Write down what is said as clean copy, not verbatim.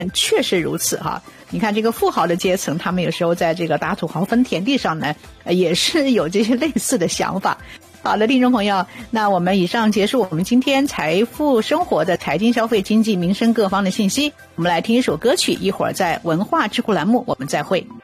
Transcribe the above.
确实如此哈。你看这个富豪的阶层，他们有时候在这个打土豪分田地上呢，也是有这些类似的想法。好的，听众朋友，那我们以上结束我们今天财富生活的财经消费经济民生各方的信息。我们来听一首歌曲，一会儿在文化智库栏目我们再会。